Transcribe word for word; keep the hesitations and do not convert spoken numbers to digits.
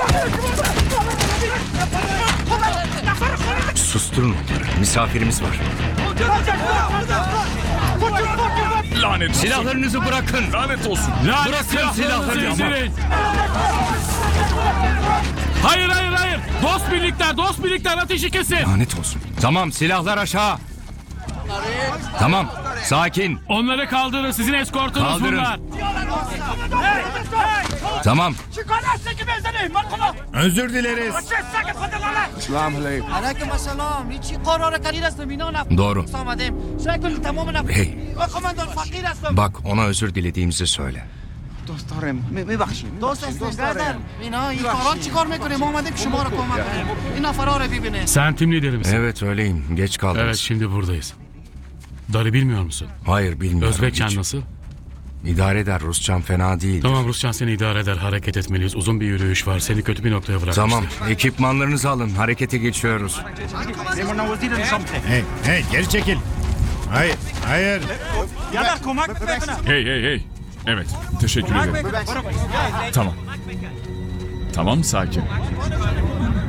Susturun onları. Misafirimiz var. Lanet olsun. Silahlarınızı bırakın. Lanet olsun. Bırakın silahlarınızı. Hayır hayır hayır. Dost birlikler, dost birlikler ateşi kesin. Lanet olsun. Tamam, silahlar aşağı. Tamam, sakin. Onları kaldırın, sizin eskortunuz Kaldırın. bunlar. Tamam. Özür dileriz. علیکم السلام این چی قرار کردید هستم اینا نفر Doğru. آمدیم شکل تمام نفر Hey, و کماندان فقیر هستم bak ona özür dilediğimizi söyle. دوست هستیم برادر اینا این کارا چی کار میکنه ما اومدیم که شما رو کمک کنیم اینا فرار ببینه Sen tim lideri misin? Evet öyleyim. Geç kaldınız. Evet, şimdi buradayız. Dari bilmiyor musun? Hayır bilmiyorum. Özbekçen hiç. nasıl? İdare eder. Rusçam fena değil. Tamam, Rusçan seni idare eder, hareket etmeliyiz. Uzun bir yürüyüş var, seni kötü bir noktaya bırakmıştır. Tamam. Ekipmanlarınızı alın. Harekete geçiyoruz. Hey, hey geri çekil. Hayır, hayır. Hey hey hey. Evet. Teşekkür ederim. Tamam. Tamam sakin.